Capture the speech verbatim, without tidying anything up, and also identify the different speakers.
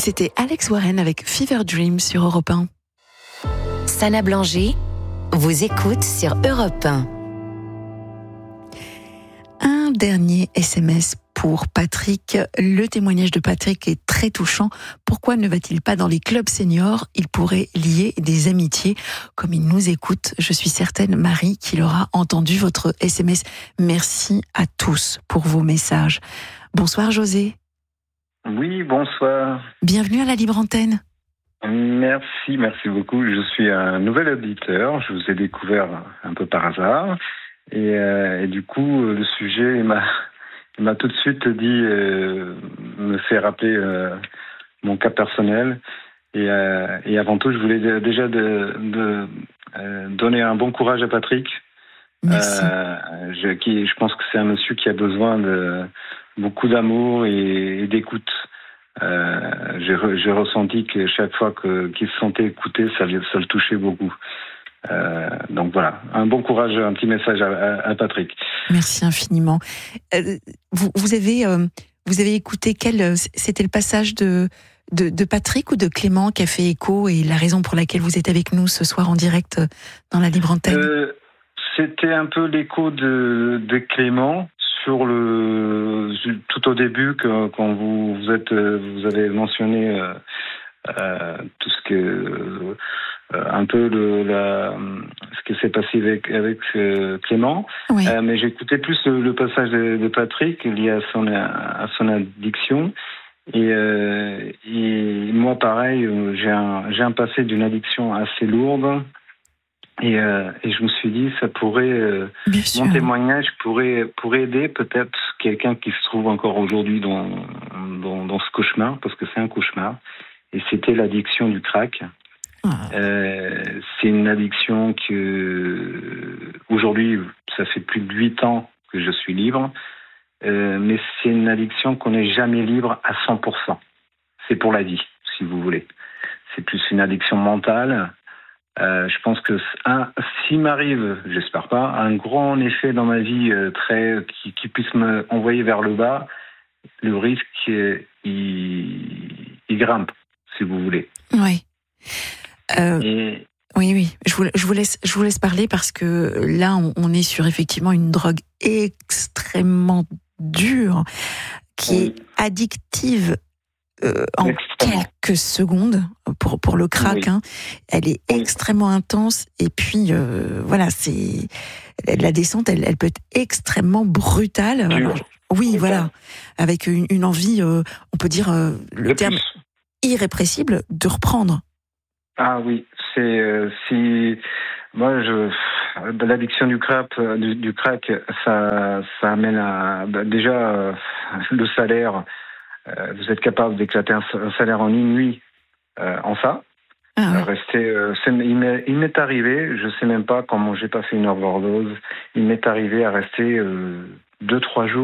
Speaker 1: C'était Alex Warren avec Fever Dream sur Europe un.
Speaker 2: Sana Blanger vous écoute sur Europe un.
Speaker 1: Un dernier S M S pour Patrick. Le témoignage de Patrick est très touchant. Pourquoi ne va-t-il pas dans les clubs seniors ? Il pourrait lier des amitiés. Comme il nous écoute, je suis certaine, Marie, qu'il aura entendu votre S M S. Merci à tous pour vos messages. Bonsoir José.
Speaker 3: Oui, bonsoir.
Speaker 1: Bienvenue à la Libre Antenne.
Speaker 3: Merci, merci beaucoup. Je suis un nouvel auditeur. Je vous ai découvert un peu par hasard. Et, euh, et du coup, le sujet m'a, m'a tout de suite dit, euh, me fait rappeler euh, mon cas personnel. Et, euh, et avant tout, je voulais déjà de, de, euh, donner un bon courage à Patrick.
Speaker 1: Merci.
Speaker 3: Euh, je, qui, je pense que c'est un monsieur qui a besoin de beaucoup d'amour et, et d'écoute. Euh, j'ai, j'ai ressenti que chaque fois que, qu'il se sentait écouté, ça, ça le touchait beaucoup. Euh, donc voilà, un bon courage, un petit message à, à, à Patrick.
Speaker 1: Merci infiniment. Euh, vous, vous avez, euh, vous avez écouté quel, c'était le passage de, de, de Patrick ou de Clément qui a fait écho et la raison pour laquelle vous êtes avec nous ce soir en direct dans la Libre Antenne ?
Speaker 3: euh, C'était un peu l'écho de, de Clément sur le tout au début que, quand vous, vous êtes vous avez mentionné euh, euh, tout ce que euh, un peu le, la, ce qui s'est passé avec avec euh, Clément,
Speaker 1: oui.
Speaker 3: euh, mais j'ai écouté plus le, le passage de, de Patrick lié à son à son addiction et, euh, et moi pareil j'ai un j'ai un passé d'une addiction assez lourde. Et, euh, et je me suis dit, ça pourrait, euh, mon témoignage pourrait, pourrait aider peut-être quelqu'un qui se trouve encore aujourd'hui dans, dans, dans ce cauchemar, parce que c'est un cauchemar. Et c'était l'addiction du crack. Ah. Euh, c'est une addiction que, aujourd'hui, ça fait plus de huit ans que je suis libre. Euh, mais c'est une addiction qu'on n'est jamais libre à cent pour cent. C'est pour la vie, si vous voulez. C'est plus une addiction mentale. Euh, je pense que un, s'il m'arrive, j'espère pas, un grand effet dans ma vie euh, très qui, qui puisse me envoyer vers le bas, le risque euh, il, il grimpe, si vous voulez.
Speaker 1: Oui. Euh,
Speaker 3: Et...
Speaker 1: Oui, oui. Je vous, je vous laisse, je vous laisse parler parce que là, on, on est sur effectivement une drogue extrêmement dure, qui oui. est addictive. Euh, en quelques secondes pour pour le crack, oui. hein, elle est oui. extrêmement intense et puis euh, voilà, c'est la descente, elle, elle peut être extrêmement brutale. Alors, oui, c'est voilà, ça. Avec une, une envie, euh, on peut dire euh, le, le terme plus. irrépressible de reprendre.
Speaker 3: Ah oui, c'est euh, si moi je l'addiction du crack, du, du crack, ça ça amène à bah, déjà euh, le salaire. Euh, vous êtes capable d'éclater un, un salaire en une nuit euh, en ça. Ah ouais. euh, rester, euh, il, m'est, il m'est arrivé, je sais même pas comment j'ai pas fait une overdose, il m'est arrivé à rester euh, deux trois jours